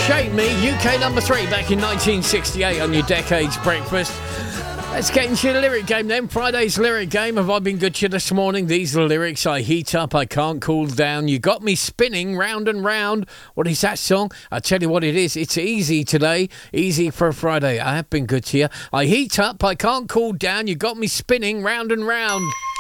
Shape Me, UK number 3 back in 1968 on your Decades Breakfast. Let's get into the lyric game then. Friday's lyric game. Have I been good to you this morning? These are the lyrics. I heat up, I can't cool down. You got me spinning round and round. What is that song? I'll tell you what it is. It's easy today. Easy for a Friday. I have been good to you. I heat up, I can't cool down. You got me spinning round and round.